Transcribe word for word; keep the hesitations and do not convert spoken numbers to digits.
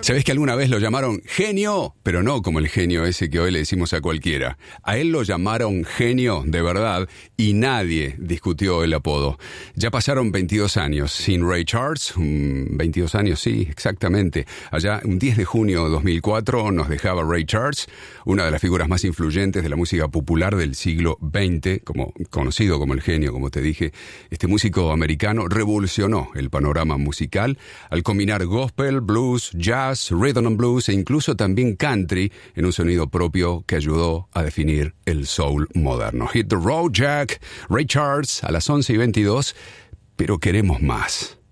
¿Sabés que alguna vez lo llamaron genio? Pero no como el genio ese que hoy le decimos a cualquiera. A él lo llamaron genio de verdad y nadie discutió el apodo. Ya pasaron veintidós años sin Ray Charles. veintidós años, sí, exactamente. Allá, un diez de junio de dos mil cuatro, nos dejaba Ray Charles, una de las figuras más influyentes de la música popular del siglo veinte, como, conocido como el genio, como te dije. Este músico americano revolucionó el panorama musical al combinar gospel, blues, jazz, rhythm and blues e incluso también country en un sonido propio que ayudó a definir el soul moderno. Hit the road, Jack. Ray Charles a las once y veintidós, pero queremos más.